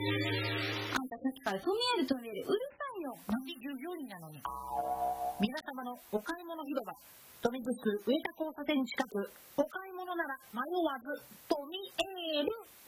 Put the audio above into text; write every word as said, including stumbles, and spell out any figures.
あんたさっきからトミエルトミエルうるさいよ。 町従業員なのに。皆様のお買い物広場、富城区上田交差点近く、お買い物なら迷わずトミエール。